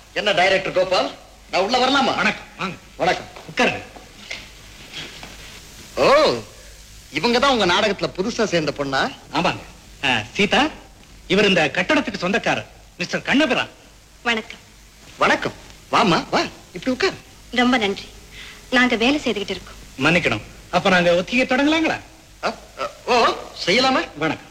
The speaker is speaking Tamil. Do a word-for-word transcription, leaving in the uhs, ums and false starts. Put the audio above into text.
என்ன டைரக்டர் கோபால், நான் உள்ள வரலாமா? வணக்கம். வாங்க. வணக்கம். உட்காருங்க. ஓ, இவங்கதான் உங்க நாடகத்துல புதுசா சேர்ந்த பொண்ணா? ஆமாங்க. ஆ, சீதா, இவர் இந்த கட்டடத்துக்கு சொந்தக்காரர் மிஸ்டர் கண்ணபிரான். வணக்கம். வணக்கம். வாமா, வா, இப்படி உட்கார். ரொம்ப நன்றி. நாங்க வேலை செய்துகிட்டு இருக்கோம். மன்னிக்கணும். அப்ப நாங்க ஒத்திகை தொடங்கலாங்களா? அ, அ, ஓ, செய்யலாமா? வணக்கம்.